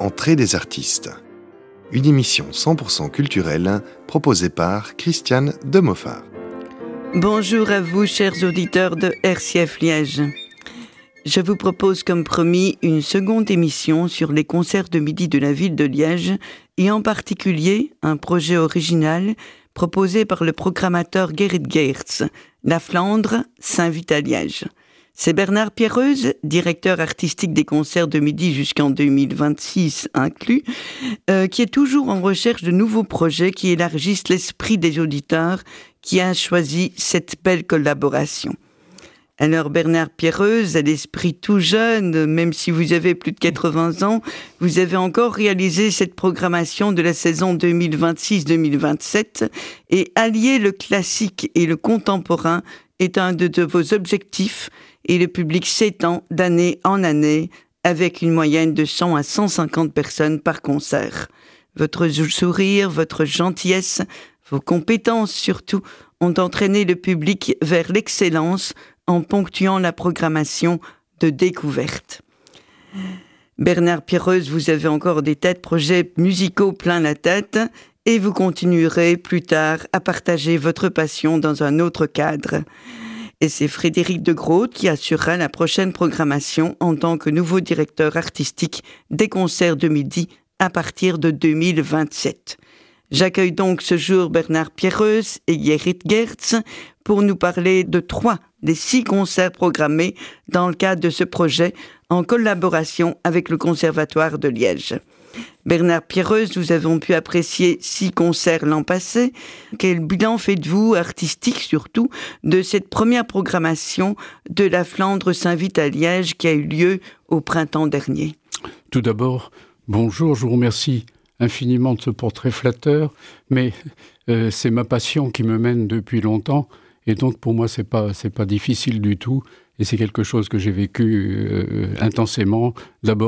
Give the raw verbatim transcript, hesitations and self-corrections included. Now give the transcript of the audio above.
Entrée des artistes. Une émission cent pour cent culturelle proposée par Christiane Demoffat. Bonjour à vous, chers auditeurs de R C F Liège. Je vous propose comme promis une seconde émission sur les concerts de midi de la ville de Liège et en particulier un projet original proposé par le programmateur Gerrit Geerts. La Flandre s'invite à Liège. C'est Bernard Pierreuse, directeur artistique des concerts de midi jusqu'en deux mille vingt-six inclus, euh, qui est toujours en recherche de nouveaux projets qui élargissent l'esprit des auditeurs, qui a choisi cette belle collaboration. Alors Bernard Pierreuse, à l'esprit tout jeune, même si vous avez plus de quatre-vingts ans, vous avez encore réalisé cette programmation de la saison deux mille vingt-six deux mille vingt-sept et allier le classique et le contemporain est un de, de vos objectifs et le public s'étend d'année en année avec une moyenne de cent à cent cinquante personnes par concert. Votre sourire, votre gentillesse, vos compétences surtout ont entraîné le public vers l'excellence en ponctuant la programmation de découverte. Bernard Pierreuse, vous avez encore des tas de projets musicaux plein la tête et vous continuerez plus tard à partager votre passion dans un autre cadre. Et c'est Frédéric de Groot qui assurera la prochaine programmation en tant que nouveau directeur artistique des concerts de midi à partir de deux mille vingt-sept. J'accueille donc ce jour Bernard Pierreuse et Gerrit Geerts pour nous parler de trois des six concerts programmés dans le cadre de ce projet en collaboration avec le Conservatoire de Liège. Bernard Pierreuse, nous avons pu apprécier six concerts l'an passé. Quel bilan faites-vous, artistique surtout, de cette première programmation de La Flandre s'invite à Liège qui a eu lieu au printemps dernier? Tout d'abord, bonjour, je vous remercie infiniment de ce portrait flatteur, mais euh, c'est ma passion qui me mène depuis longtemps, et donc pour moi c'est pas c'est pas difficile du tout, et c'est quelque chose que j'ai vécu euh, intensément. D'abord